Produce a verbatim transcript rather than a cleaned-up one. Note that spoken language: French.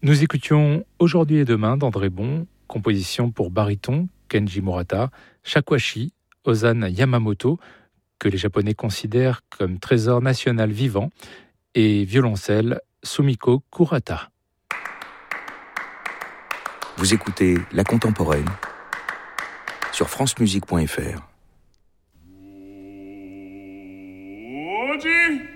Nous écoutions Aujourd'hui et demain d'André Bon, composition pour baryton Kenji Murata, shakuhachi Ozan Yamamoto, que les Japonais considèrent comme trésor national vivant, et violoncelle Sumiko Kurata. Vous écoutez La Contemporaine sur france musique point f r.